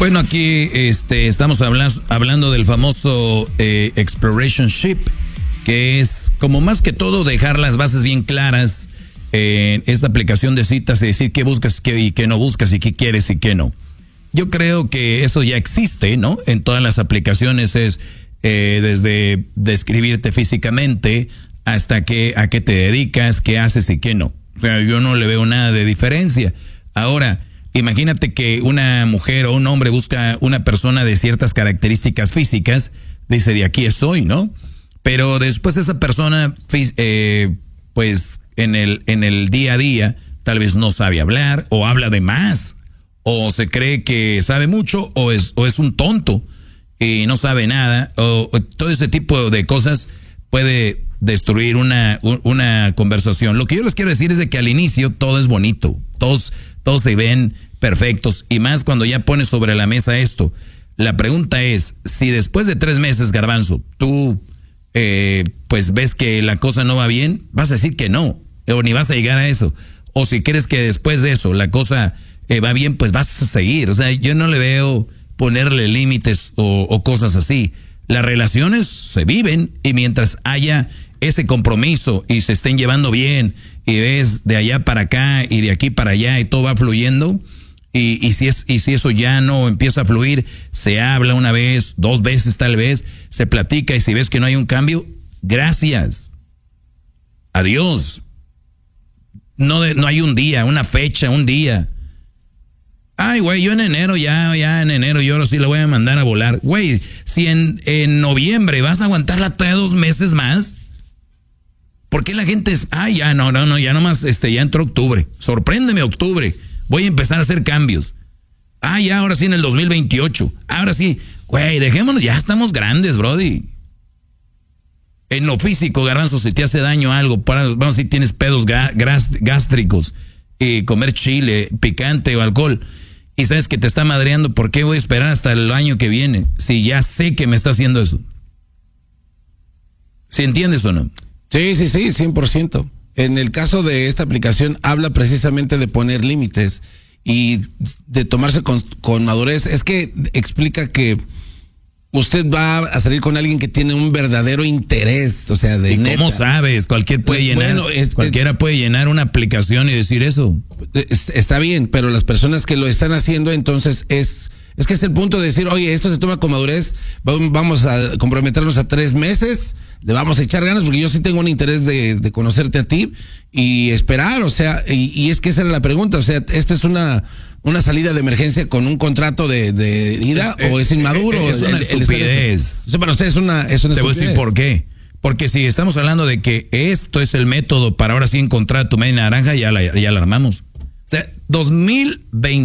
Bueno, aquí estamos hablando del famoso Exploration Ship, que es como más que todo dejar las bases bien claras en esta aplicación de citas y decir qué buscas y qué no buscas y qué quieres y qué no. Yo creo que eso ya existe, ¿no? En todas las aplicaciones es desde describirte físicamente hasta a qué te dedicas, qué haces y qué no. O sea, yo no le veo nada de diferencia. Ahora, imagínate que una mujer o un hombre busca una persona de ciertas características físicas, dice de aquí soy, ¿no? Pero después esa persona, pues en el día a día, tal vez no sabe hablar o habla de más, o se cree que sabe mucho o es un tonto y no sabe nada, o todo ese tipo de cosas puede destruir una conversación. Lo que yo les quiero decir es de que al inicio todo es bonito, todos se ven perfectos, y más cuando ya pones sobre la mesa esto. La pregunta es, si después de 3 meses, Garbanzo, tú pues ves que la cosa no va bien, vas a decir que no, o ni vas a llegar a eso. O si crees que después de eso la cosa va bien, pues vas a seguir. O sea, yo no le veo ponerle límites o cosas así. Las relaciones se viven, y mientras haya ese compromiso y se estén llevando bien y ves de allá para acá y de aquí para allá y todo va fluyendo, y si eso ya no empieza a fluir, se habla una vez, 2 veces tal vez, se platica, y si ves que no hay un cambio, gracias, adiós. No hay un día, una fecha, un día. Ay, güey, yo en enero ya en enero yo ahora sí la voy a mandar a volar. Güey, si en noviembre vas a aguantarla todavía 2 meses más, ¿por qué la gente es, ya ya nomás, ya entró octubre, sorpréndeme octubre, voy a empezar a hacer cambios? Ya ahora sí en el 2028, ahora sí, güey, dejémonos, ya estamos grandes, brody. En lo físico, Garbanzo, si te hace daño algo, vamos a decir, tienes pedos gástricos, y comer chile, picante o alcohol, y sabes que te está madreando, ¿por qué voy a esperar hasta el año que viene si ya sé que me está haciendo eso? ¿Sí entiendes o no? Sí, 100%. En el caso de esta aplicación habla precisamente de poner límites y de tomarse con madurez. Es que explica que usted va a salir con alguien que tiene un verdadero interés, o sea, de ¿Y neta. cómo sabes? Cualquiera puede llenar una aplicación y decir eso. Está bien, pero las personas que lo están haciendo, entonces es que es el punto de decir, oye, esto se toma con madurez, vamos a comprometernos a 3 meses, le vamos a echar ganas, porque yo sí tengo un interés de conocerte a ti y esperar, o sea, y es que esa era la pregunta, o sea, esta es una salida de emergencia con un contrato de ida, o es inmaduro. Es una estupidez. O sea, para usted es una estupidez. Te voy a decir por qué. Porque si estamos hablando de que esto es el método para ahora sí encontrar tu media naranja, ya la armamos. O sea, 2020